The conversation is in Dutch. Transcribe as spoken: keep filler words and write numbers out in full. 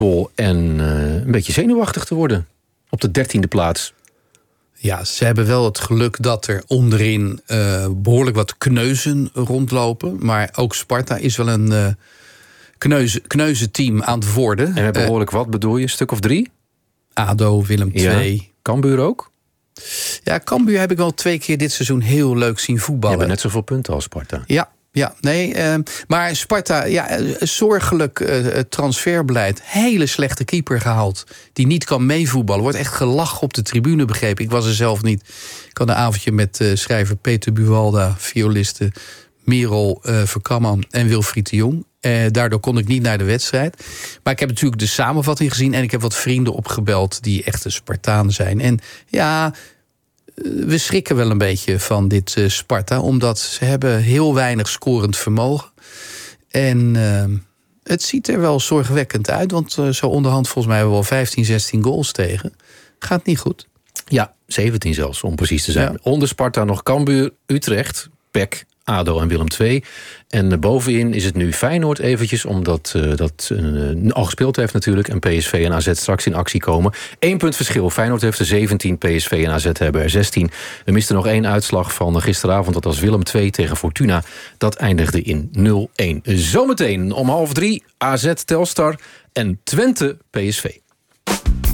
En uh, een beetje zenuwachtig te worden. Op de dertiende plaats. Ja, ze hebben wel het geluk dat er onderin uh, behoorlijk wat kneuzen rondlopen. Maar ook Sparta is wel een uh, kneuze, kneuze team aan het worden. En met behoorlijk uh, wat bedoel je? Een stuk of drie? A D O, Willem twee. Ja. Cambuur ook? Ja, Cambuur heb ik wel twee keer dit seizoen heel leuk zien voetballen. Je hebt net zoveel punten als Sparta. Ja. Ja, nee, uh, maar Sparta, ja, zorgelijk uh, transferbeleid. Hele slechte keeper gehaald, die niet kan meevoetballen. Wordt echt gelachen op de tribune, begrepen. Ik was er zelf niet. Ik had een avondje met uh, schrijver Peter Buwalda, violisten Merel uh, Verkamman en Wilfried de Jong. Uh, daardoor kon ik niet naar de wedstrijd. Maar ik heb natuurlijk de samenvatting gezien en ik heb wat vrienden opgebeld die echte Spartanen zijn. En ja, we schrikken wel een beetje van dit uh, Sparta, omdat ze hebben heel weinig scorend vermogen. En uh, het ziet er wel zorgwekkend uit, want uh, zo onderhand volgens mij hebben we wel vijftien, zestien goals tegen. Gaat niet goed. Ja, zeventien zelfs, om precies te zijn. Ja. Onder Sparta nog Cambuur, Utrecht, P E C, A D O en Willem twee. En bovenin is het nu Feyenoord eventjes, omdat uh, dat uh, al gespeeld heeft natuurlijk. En P S V en A Z straks in actie komen. Eén punt verschil. Feyenoord heeft er zeventien, P S V en A Z hebben er zestien. Er miste nog één uitslag van gisteravond. Dat was Willem twee tegen Fortuna. Dat eindigde in nul een. Zometeen om half drie A Z Telstar en Twente P S V.